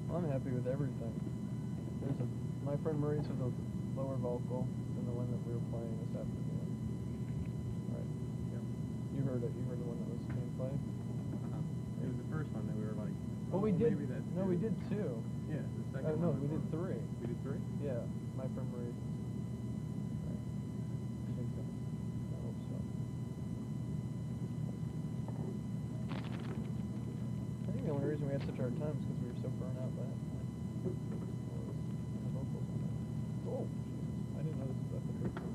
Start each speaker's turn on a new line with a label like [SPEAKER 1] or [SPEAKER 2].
[SPEAKER 1] I'm happy with everything. My friend Maurice was a lower vocal than the one that we were playing this afternoon. Right.
[SPEAKER 2] Yep.
[SPEAKER 1] You heard it. You heard the one that was being played?
[SPEAKER 2] It was the first one that we were like,
[SPEAKER 1] well, we did.
[SPEAKER 2] Maybe that's
[SPEAKER 1] no, we did two.
[SPEAKER 2] Yeah, the second
[SPEAKER 1] no,
[SPEAKER 2] one.
[SPEAKER 1] we did three.
[SPEAKER 2] We did three?
[SPEAKER 1] Yeah, my friend Maurice. Right. I think so. I hope so. I think the only reason we had such a hard time is because we were so burnt out last night.